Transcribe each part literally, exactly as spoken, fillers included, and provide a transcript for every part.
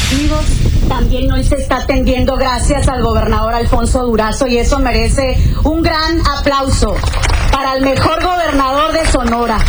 educativos, también hoy se está atendiendo gracias al gobernador Alfonso Durazo, y eso merece un gran aplauso para el mejor gobernador de Sonora.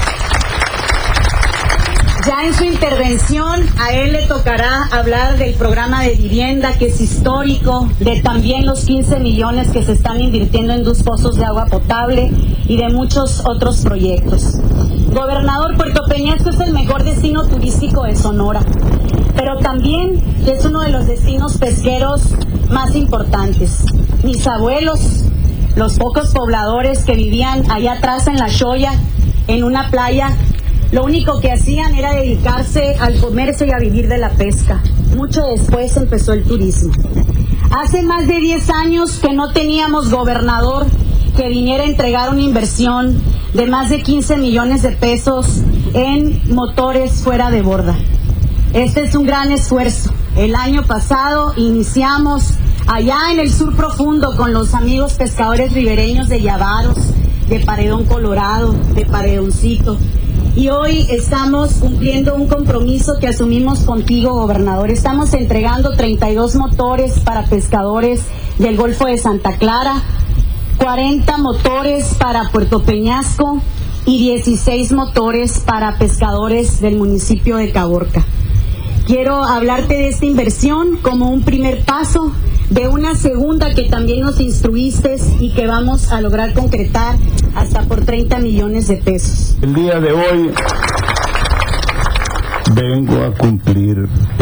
Ya en su intervención a él le tocará hablar del programa de vivienda, que es histórico, de también los quince millones que se están invirtiendo en dos pozos de agua potable y de muchos otros proyectos. Gobernador, Puerto Peñasco es el mejor destino turístico de Sonora, pero también es uno de los destinos pesqueros más importantes. Mis abuelos, los pocos pobladores que vivían allá atrás en La Xoya, en una playa, lo único que hacían era dedicarse al comercio y a vivir de la pesca. Mucho después empezó el turismo. Hace más de diez años que no teníamos gobernador que viniera a entregar una inversión de más de quince millones de pesos en motores fuera de borda. Este es un gran esfuerzo. El año pasado iniciamos allá en el sur profundo con los amigos pescadores ribereños de Llavaros, de Paredón Colorado, de Paredoncito. Y hoy estamos cumpliendo un compromiso que asumimos contigo, gobernador. Estamos entregando treinta y dos motores para pescadores del Golfo de Santa Clara, cuarenta motores para Puerto Peñasco y dieciséis motores para pescadores del municipio de Caborca. Quiero hablarte de esta inversión como un primer paso de una segunda que también nos instruiste y que vamos a lograr concretar hasta por treinta millones de pesos. El día de hoy vengo a cumplir